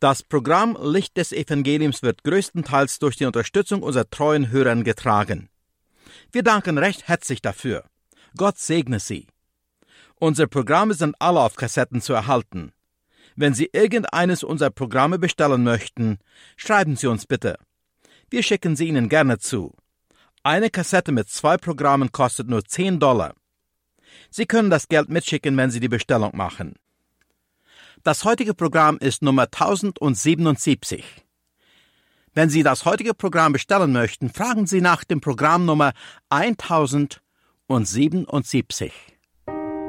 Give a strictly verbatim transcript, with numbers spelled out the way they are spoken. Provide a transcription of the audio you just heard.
Das Programm Licht des Evangeliums wird größtenteils durch die Unterstützung unserer treuen Hörer getragen. Wir danken recht herzlich dafür. Gott segne Sie. Unsere Programme sind alle auf Kassetten zu erhalten. Wenn Sie irgendeines unserer Programme bestellen möchten, schreiben Sie uns bitte. Wir schicken sie Ihnen gerne zu. Eine Kassette mit zwei Programmen kostet nur zehn Dollar. Sie können das Geld mitschicken, wenn Sie die Bestellung machen. Das heutige Programm ist Nummer tausendsiebenundsiebzig. Wenn Sie das heutige Programm bestellen möchten, fragen Sie nach dem Programm Nummer tausendsiebenundsiebzig.